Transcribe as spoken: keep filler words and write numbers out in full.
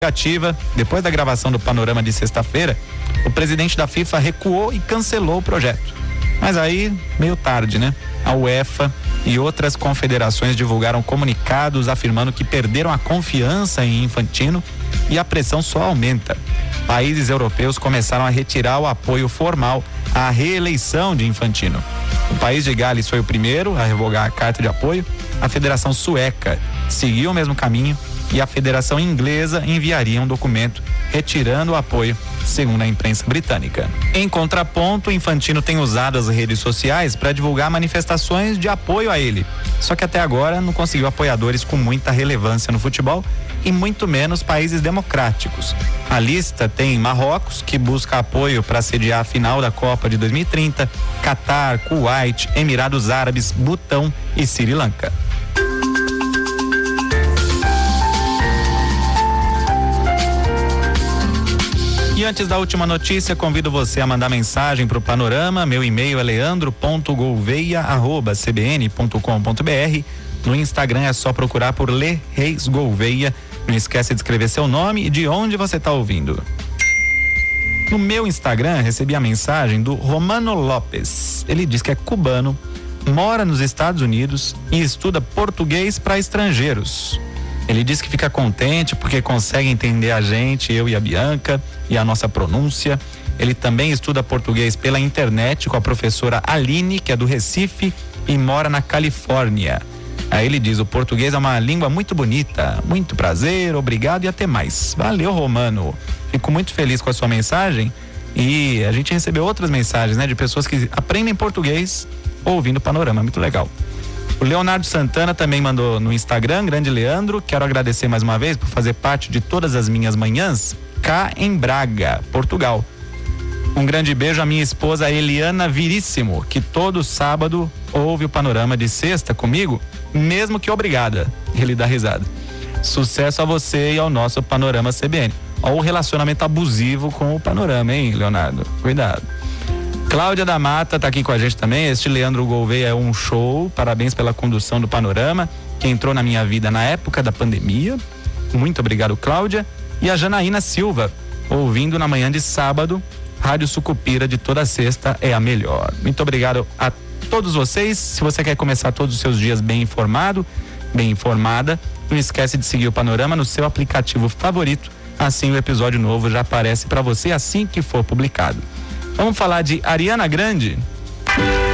Ativa, depois da gravação do Panorama de sexta-feira, o presidente da FIFA recuou e cancelou o projeto. Mas aí, meio tarde, né? A UEFA e outras confederações divulgaram comunicados afirmando que perderam a confiança em Infantino e a pressão só aumenta. Países europeus começaram a retirar o apoio formal à reeleição de Infantino. O país de Gales foi o primeiro a revogar a carta de apoio. A Federação Sueca seguiu o mesmo caminho e a Federação Inglesa enviaria um documento retirando o apoio, segundo a imprensa britânica. Em contraponto, Infantino tem usado as redes sociais para divulgar manifestações de apoio a ele. Só que até agora não conseguiu apoiadores com muita relevância no futebol e muito menos países democráticos. A lista tem Marrocos, que busca apoio para sediar a final da Copa de dois mil e trinta, Catar, Kuwait, Emirados Árabes, Butão e Sri Lanka. E antes da última notícia, convido você a mandar mensagem para o Panorama. Meu e-mail é leandro ponto gouveia arroba c b n ponto com ponto b r. No Instagram é só procurar por Lê Reis Gouveia. Não esquece de escrever seu nome e de onde você está ouvindo. No meu Instagram recebi a mensagem do Romano Lopes. Ele diz que é cubano, mora nos Estados Unidos e estuda português para estrangeiros. Ele diz que fica contente porque consegue entender a gente, eu e a Bianca, e a nossa pronúncia. Ele também estuda português pela internet com a professora Aline, que é do Recife e mora na Califórnia. Aí ele diz: o português é uma língua muito bonita, muito prazer, obrigado e até mais. Valeu, Romano. Fico muito feliz com a sua mensagem e a gente recebeu outras mensagens, né, de pessoas que aprendem português ouvindo Panorama, muito legal. O Leonardo Santana também mandou no Instagram: grande Leandro, quero agradecer mais uma vez por fazer parte de todas as minhas manhãs cá em Braga, Portugal. Um grande beijo à minha esposa Eliana Viríssimo, que todo sábado ouve o Panorama de sexta comigo, mesmo que obrigada. Ele dá risada. Sucesso a você e ao nosso Panorama C B N. Olha o relacionamento abusivo com o Panorama, hein, Leonardo? Cuidado. Cláudia da Mata tá aqui com a gente também. Este Leandro Gouveia é um show. Parabéns pela condução do Panorama, que entrou na minha vida na época da pandemia. Muito obrigado, Cláudia. E a Janaína Silva, ouvindo na manhã de sábado, Rádio Sucupira de toda sexta é a melhor. Muito obrigado a todos vocês. Se você quer começar todos os seus dias bem informado, bem informada, não esquece de seguir o Panorama no seu aplicativo favorito. Assim o episódio novo já aparece para você assim que for publicado. Vamos falar de Ariana Grande?